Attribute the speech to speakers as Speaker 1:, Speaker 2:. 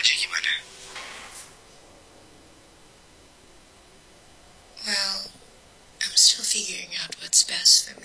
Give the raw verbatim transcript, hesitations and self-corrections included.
Speaker 1: aja gimana?
Speaker 2: Well, I'm still figuring out what's best for me.